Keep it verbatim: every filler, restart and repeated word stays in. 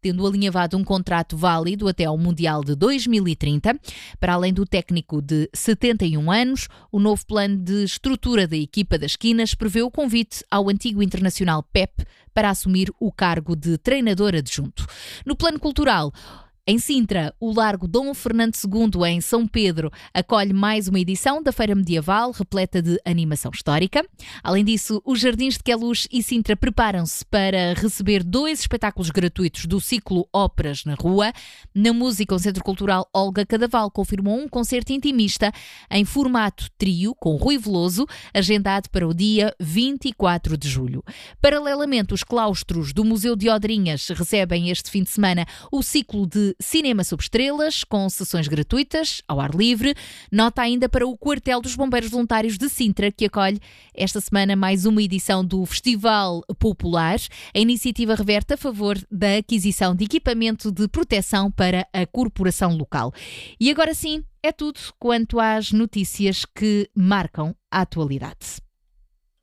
tendo alinhavado um contrato válido até ao Mundial de dois mil e trinta. Para além do técnico de setenta e um anos, o novo plano de estrutura da equipa das Quinas prevê o convite ao antigo internacional Pep para assumir o cargo de treinador adjunto. No plano cultural, em Sintra, o Largo Dom Fernando segundo, em São Pedro, acolhe mais uma edição da Feira Medieval, repleta de animação histórica. Além disso, os Jardins de Queluz e Sintra preparam-se para receber dois espetáculos gratuitos do ciclo Óperas na Rua. Na música, o Centro Cultural Olga Cadaval confirmou um concerto intimista em formato trio, com Rui Veloso, agendado para o dia vinte e quatro de julho. Paralelamente, os claustros do Museu de Odrinhas recebem este fim de semana o ciclo de Cinema sob Estrelas, com sessões gratuitas, ao ar livre. Nota ainda para o Quartel dos Bombeiros Voluntários de Sintra, que acolhe esta semana mais uma edição do Festival Popular. A iniciativa reverte a favor da aquisição de equipamento de proteção para a corporação local. E agora sim, é tudo quanto às notícias que marcam a atualidade.